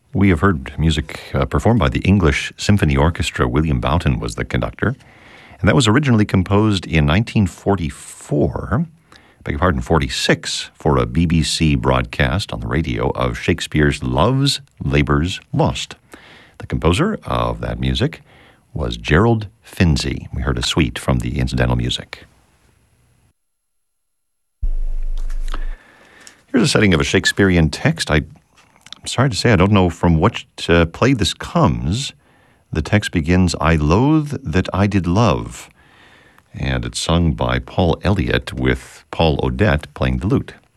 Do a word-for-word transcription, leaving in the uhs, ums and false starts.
We have heard music uh, performed by the English Symphony Orchestra. William Boughton was the conductor. And that was originally composed in nineteen forty-four, beg your pardon, forty-six, for a B B C broadcast on the radio of Shakespeare's Love's Labour's Lost. The composer of that music was Gerald Finzi. We heard a suite from the incidental music. Here's a setting of a Shakespearean text. I, I'm sorry to say I don't know from what uh, play this comes. The text begins, "I loathe that I did love," and it's sung by Paul Elliott with Paul Odette playing the lute.